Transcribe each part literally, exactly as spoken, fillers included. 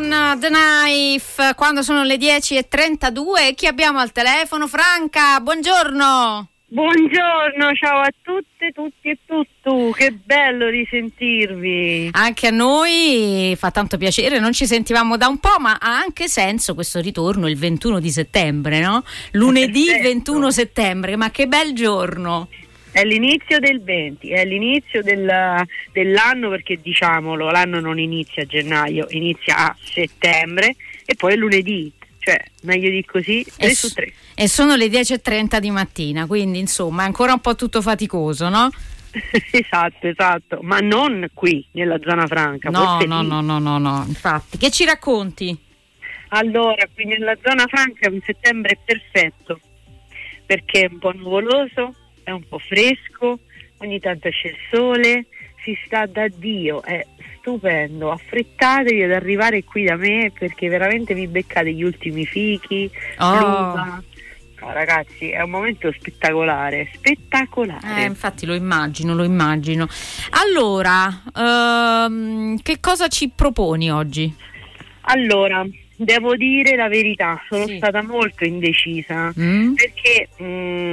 The Knife, quando sono le dieci e trentadue. Chi abbiamo al telefono? Franca, buongiorno. Buongiorno, ciao a tutte, tutti e tutto, che bello risentirvi. Anche a noi fa tanto piacere, non ci sentivamo da un po', ma ha anche senso questo ritorno il ventuno di settembre, no? Lunedì Perfetto. ventuno settembre, ma che bel giorno. È l'inizio del venti, è l'inizio del, dell'anno, perché diciamolo, l'anno non inizia a gennaio, inizia a settembre e poi è lunedì. Cioè, meglio di così, tre su tre. E sono le dieci e trenta di mattina, quindi insomma è ancora un po' tutto faticoso, no? Esatto, esatto, ma non qui, nella zona franca. No, no, lì. no, no, no, no, infatti. Che ci racconti? Allora, qui nella zona franca un settembre è perfetto, perché è un po' nuvoloso, è un po' fresco, ogni tanto esce il sole, si sta da Dio, è stupendo, affrettatevi ad arrivare qui da me perché veramente vi beccate gli ultimi fichi, Oh. l'uva. No, ragazzi, è un momento spettacolare, spettacolare. Eh, infatti lo immagino, lo immagino. Allora, ehm, che cosa ci proponi oggi? Allora, devo dire la verità, sono Sì. stata molto indecisa Mm? perché mh,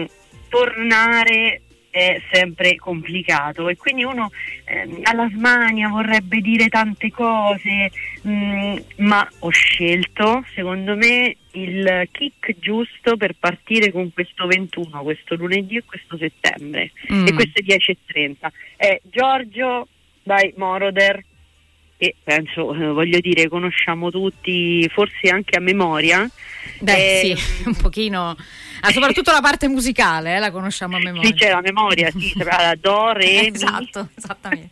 tornare è sempre complicato e quindi uno eh, alla smania vorrebbe dire tante cose, mh, ma ho scelto secondo me il kick giusto per partire con questo ventuno, questo lunedì e questo settembre Mm. e queste dieci e trenta. È Giorgio by Moroder, che penso, eh, voglio dire, conosciamo tutti, forse anche a memoria. Beh, Eh, sì, un pochino. Ah, soprattutto la parte musicale, eh, la conosciamo a memoria. Sì, c'è la memoria, sì, la do, re, mi. Esatto, esattamente.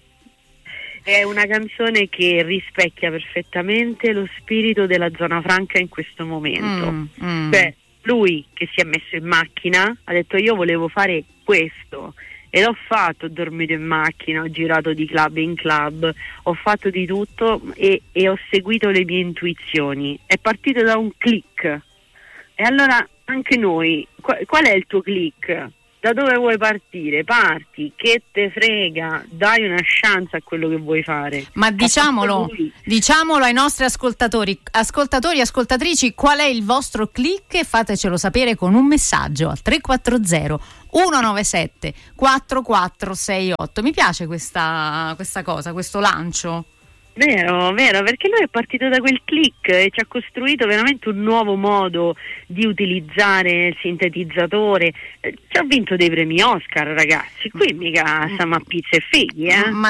È una canzone che rispecchia perfettamente lo spirito della zona franca in questo momento. Mm, mm. Cioè, lui che si è messo in macchina ha detto io volevo fare questo e l'ho fatto, ho dormito in macchina, ho girato di club in club, ho fatto di tutto e, e ho seguito le mie intuizioni. È partito da un click. E allora anche noi, qual, qual è il tuo click? Da dove vuoi partire? Parti, che te frega, dai una chance a quello che vuoi fare. Ma diciamolo, diciamolo ai nostri ascoltatori, ascoltatori, ascoltatrici, qual è il vostro click e fatecelo sapere con un messaggio al tre quattro zero uno nove sette quattro quattro sei otto. Mi piace questa, questa cosa, questo lancio. Vero, vero, perché lui è partito da quel click e ci ha costruito veramente un nuovo modo di utilizzare il sintetizzatore. Eh, ci ha vinto dei premi Oscar, ragazzi, qui mica siamo a pizza e figli, eh? Ma